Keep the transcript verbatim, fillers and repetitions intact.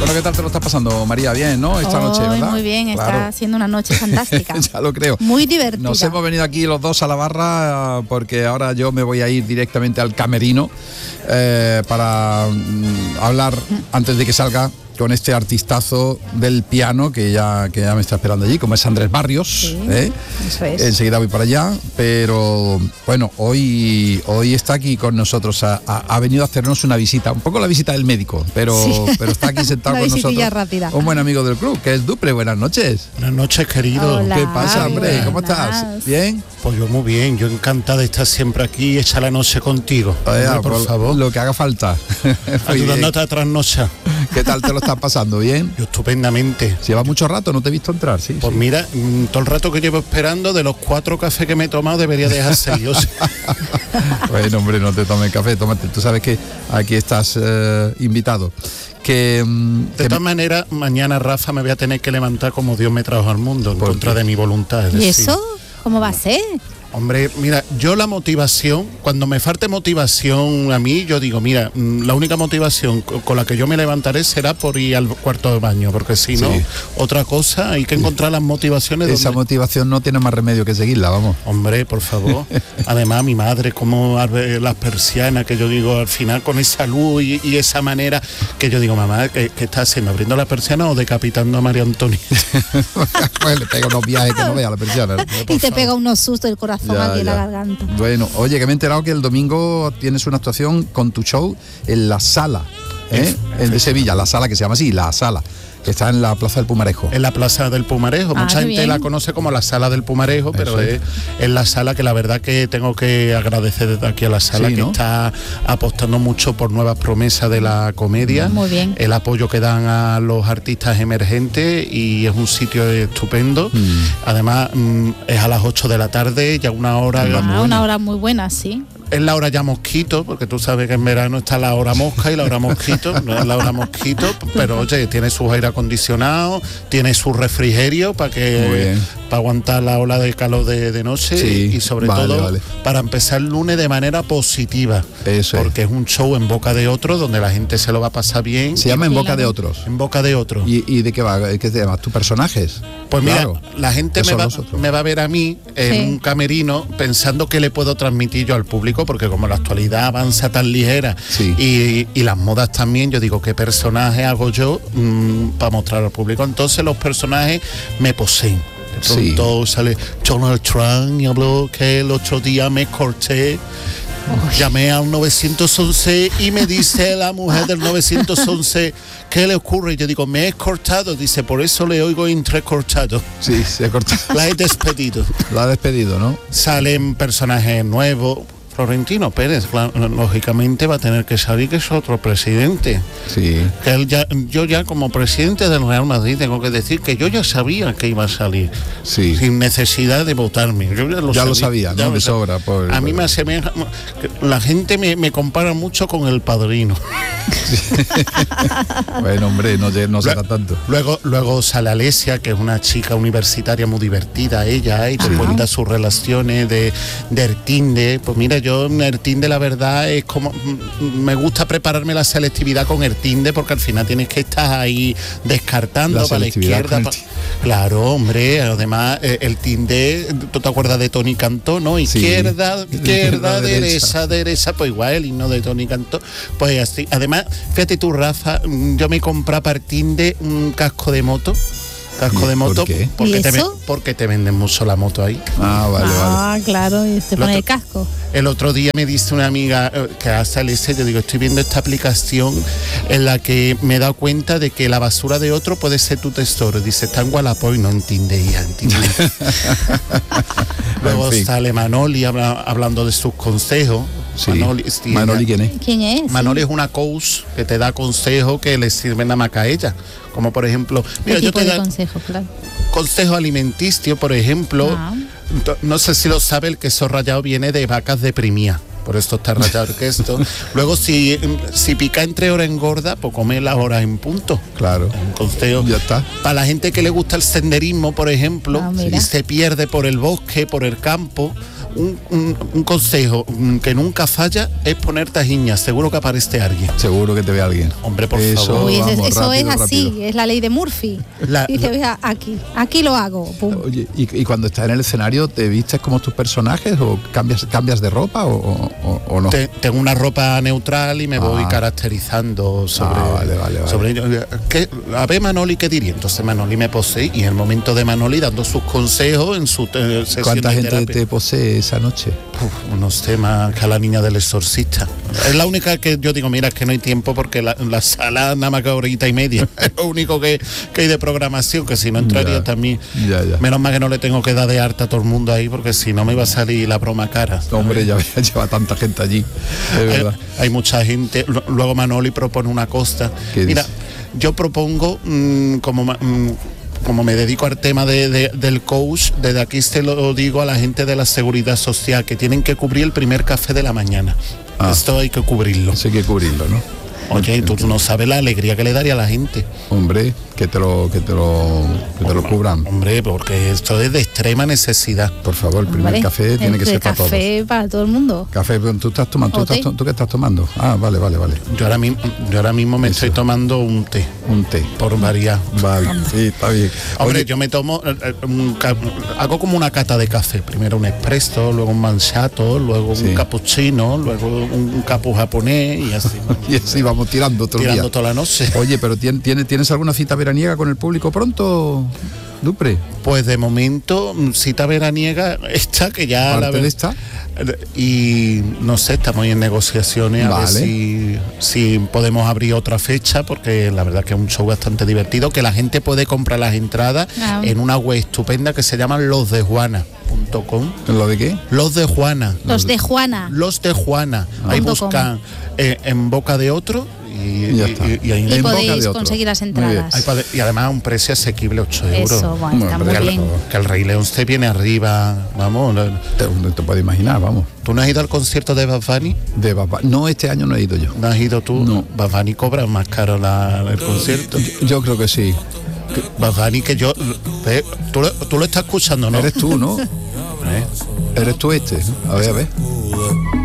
Bueno, ¿qué tal te lo estás pasando, María? Bien, ¿no? Esta oh, noche, ¿verdad? Muy bien, claro. Está siendo una noche fantástica. Ya lo creo. Muy divertida. Nos hemos venido aquí los dos a la barra porque ahora yo me voy a ir directamente al camerino eh, para mm, hablar antes de que salga con este artistazo del piano que ya, que ya me está esperando allí, como es Andrés Barrios. Sí, ¿eh? Eso es. Enseguida voy para allá, pero bueno, hoy, hoy está aquí con nosotros, ha, ha venido a hacernos una visita, un poco la visita del médico, pero, sí. pero está aquí sentado con nosotros. Rápida. Un buen amigo del club, que es Duple. Buenas noches. Buenas noches, querido. Hola, ¿Qué pasa, hombre? ¿Cómo buenas. estás? ¿Bien? Pues yo muy bien, yo encantada de estar siempre aquí y echar la noche contigo. Oiga, Hombre, por por favor. Lo que haga falta. Ayudándote a trasnochar. ¿Qué tal te lo estás pasando? ¿Bien? Yo estupendamente. Lleva mucho rato, no te he visto entrar, sí. Pues sí. mira, todo el rato que llevo esperando, de los cuatro cafés que me he tomado, debería dejarse yo. Bueno, hombre, no te tomes café, tómate. Tú sabes que aquí estás eh, invitado. Que, de que todas maneras, mañana, Rafa, me voy a tener que levantar como Dios me trajo al mundo, en contra qué? de mi voluntad. Es ¿Y decir, eso? ¿Cómo va a ser? Hombre, mira, yo la motivación, cuando me falte motivación a mí, yo digo, mira, la única motivación con la que yo me levantaré será por ir al cuarto de baño, porque si no, sí. otra cosa, hay que encontrar las motivaciones. Esa donde... motivación no tiene más remedio que seguirla, vamos. Hombre, por favor. Además, mi madre, como abre las persianas, que yo digo, al final con esa luz y, y esa manera, que yo digo, mamá, ¿qué, qué está haciendo? ¿Abriendo la persiana o decapitando a María Antonia? Pues le pega unos viajes que no vea la persiana. Y te pega unos sustos el corazón ya, aquí en la garganta. Bueno, oye, que me he enterado que el domingo tienes una actuación con tu show en La Sala, ¿eh? En de Sevilla, La Sala, que se llama así, La Sala, que está en la Plaza del Pumarejo. En la Plaza del Pumarejo. Ah, mucha gente bien. la conoce como la Sala del Pumarejo, pero es, es la sala que la verdad que tengo que agradecer desde aquí a la sala, sí, que ¿no? está apostando mucho por nuevas promesas de la comedia. Muy bien. El apoyo que dan a los artistas emergentes y es un sitio estupendo. Mm. Además, mm, es a las ocho de la tarde, ya una hora... Ah, una hora muy buena, sí. Es la hora ya mosquito, porque tú sabes que en verano está la hora mosca y la hora mosquito, no es la hora mosquito, pero oye, tiene sus aire acondicionado, tiene su refrigerio para que para aguantar la ola de calor de, de noche, sí, y sobre vale, todo vale. para empezar el lunes de manera positiva. Eso porque es. es un show en boca de otros donde la gente se lo va a pasar bien. Se llama En Boca de Otros. En Boca de Otros. ¿Y, y de qué va? ¿Qué te llamas? ¿Tus personajes? Pues claro, mira, la gente me va, me va a ver a mí en sí. un camerino pensando que le puedo transmitir yo al público, porque como la actualidad avanza tan ligera sí. y, y las modas también, yo digo, ¿qué personaje hago yo mmm, para mostrar al público? Entonces los personajes me poseen. De pronto sí. sale Donald Trump y habló que el otro día me corté. Uy. Llamé al nueve once y me dice la mujer del nueve once, ¿qué le ocurre? Y yo digo, me he cortado. Dice, por eso le oigo entrecortado. Sí, se ha cortado. La he despedido. La ha despedido, ¿no? Salen personajes nuevos. Florentino Pérez, claro, lógicamente va a tener que salir, que es otro presidente. Sí. Que él ya, yo ya como presidente del Real Madrid tengo que decir que yo ya sabía que iba a salir. Sí. Sin necesidad de votarme. Yo ya lo ya sabía, lo sabía, ya ¿no? Lo de sabía. sobra. Por, a mí me asemeja, la gente me, me compara mucho con El Padrino. Bueno, hombre, no, no será tanto. Luego, luego sale Alesia, que es una chica universitaria muy divertida, ella, y te cuenta sus relaciones de, de Tinder. Pues mira, yo en el Tinder la verdad es como me gusta prepararme la selectividad con el Tinder, porque al final tienes que estar ahí descartando la para la izquierda. Pa... Claro, hombre, además el Tinder, tú te acuerdas de Tony Cantó, ¿no? Izquierda, sí. izquierda, derecha, derecha, derecha, pues igual el himno de Tony Cantó, pues así. Además, fíjate tú, Rafa, yo me compré para el Tinder un casco de moto. Casco de moto. ¿Por qué? Porque, ¿Y te, eso? porque te venden mucho la moto ahí. Ah, vale, ah, vale. claro, y te pone el casco. El otro día me dice una amiga eh, que hace el ese, yo digo, estoy viendo esta aplicación en la que me he dado cuenta de que la basura de otro puede ser tu tesoro. Dice, está en Wallapop y no en Tinder, ya, en Tinder. Luego en fin. Sale Manoli habla, hablando de sus consejos. Sí. Manoli, sí, Manoli, ¿quién es? ¿Quién es? Manoli sí. es una coach que te da consejos que le sirven nada más que a ella. Como por ejemplo, mira, ¿Qué yo tipo te de da consejo, claro? consejo alimenticio, por ejemplo. Ah. No sé si lo sabe, el queso rallado viene de vacas deprimidas. Por esto está rallado el queso. Luego, si, si pica entre hora engorda, pues come las horas en punto. Claro. Un consejo. Ya está. Para la gente que le gusta el senderismo, por ejemplo, Ah, y se pierde por el bosque, por el campo, un, un, un consejo que nunca falla es poner tajiñas, seguro que aparece alguien. Seguro que te ve alguien. Hombre, por Eso, favor. Uy, eso, vamos, eso rápido, es así, rápido. es la ley de Murphy. La- y te vea aquí, aquí lo hago. Pum. Oye, ¿y, y cuando estás en el escenario te vistes como tus personajes o cambias cambias de ropa o, o- o no? Te- tengo una ropa neutral y me Ah. voy caracterizando sobre, Ah, vale, vale, vale. sobre ello. ¿Qué- a ver, Manoli, ¿qué diría? Entonces Manoli me posee y en el momento de Manoli dando sus consejos en su eh, sesión ¿Cuánta de gente terapia. te posee esa noche? Uf, unos temas que a la niña del exorcista. Es la única que yo digo, mira, es que no hay tiempo porque la, la sala nada más que horita y media. Es lo único que, que hay de programación, que si no entraría Ya, también. ya, ya. Menos mal que no le tengo que dar de harta a todo el mundo ahí, porque si no me iba a salir la broma cara. Hombre, ya lleva tanta gente allí, es Hay, verdad. hay mucha gente. Lu- Luego Manoli propone una costa. ¿Qué Mira, dice? yo propongo, mm, como, ma- mm, como me dedico al tema de- de- del coach, desde aquí se lo digo a la gente de la seguridad social, que tienen que cubrir el primer café de la mañana. Ah. Esto hay que cubrirlo. Eso hay que cubrirlo, ¿no? Oye, tú no sabes la alegría que le daría a la gente. Hombre, que te lo, que te lo, que te lo cubran. Hombre, porque esto es de extrema necesidad. Por favor, el primer Hombre, café tiene el que ser para todos. café para todo el mundo. Café, pero tú estás tomando, ¿tú, O estás té. to- ¿tú qué estás tomando? Ah, vale, vale, vale. Yo ahora mismo, yo ahora mismo me Eso. estoy tomando un té, Un té. por variar. Vale, sí, está bien. Hombre, Oye, yo me tomo, eh, eh, un ca- hago como una cata de café. Primero un espresso, luego un manchato, luego Sí. un cappuccino, luego un, un capu japonés y así. y así vamos tirando todo el tirando día. toda la noche. Oye, pero ¿tien- tiene- ¿tienes alguna cita veraniega con el público pronto, Dupre? Pues de momento, mm, cita veraniega esta que ya Aparte la de ver- esta. Y no sé, estamos en negociaciones a ver Vale. si, si podemos abrir otra fecha, porque la verdad que es un show bastante divertido, que la gente puede comprar las entradas Ah. en una web estupenda que se llama los de juana punto com. ¿Lo de qué? Los de Juana. Los de Juana. Los de Juana. Ah. Ahí Punto com. buscan eh, en boca de otro y, Ya y- está. y- y ahí Y En boca de podéis otro. conseguir las Muy bien. entradas. Ahí pode- y además a un precio asequible, ocho euros. Eso, bueno, está Hombre, muy por bien. favor. Que el Rey León se viene arriba, vamos. no- Te, te puedes imaginar, vamos. ¿Tú no has ido al concierto de Bad Bunny? De papá. No, este año no he ido yo. ¿No has ido tú? No. Bad Bunny cobra más caro la- el concierto. Yo creo que sí. Bad Bunny que yo... ve, tú, lo- tú lo estás escuchando, ¿no? Eres tú, ¿no? ¿Eh? Eres tú este. A ver, a ver.